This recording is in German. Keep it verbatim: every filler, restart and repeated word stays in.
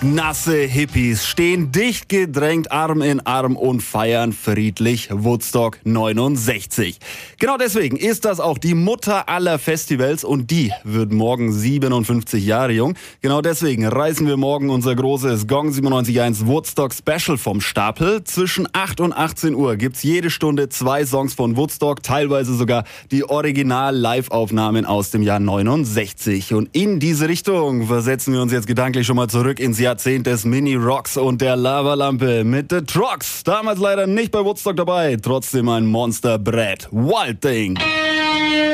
Nasse Hippies stehen dicht gedrängt Arm in Arm und feiern friedlich Woodstock neunundsechzig. Genau deswegen ist das auch die Mutter aller Festivals und die wird morgen siebenundfünfzig Jahre jung. Genau deswegen reißen wir morgen unser großes Gong siebenundneunzig Komma eins Woodstock Special vom Stapel. Zwischen acht und achtzehn Uhr gibt's jede Stunde zwei Songs von Woodstock, teilweise sogar die Original-Live-Aufnahmen aus dem Jahr neunundsechzig. Und in diese Richtung versetzen wir uns jetzt gedanklich schon mal zurück ins Jahrzehnt des Mini-Rocks und der Lavalampe mit The Trucks. Damals leider nicht bei Woodstock dabei, trotzdem ein Monsterbrett. Wild Thing.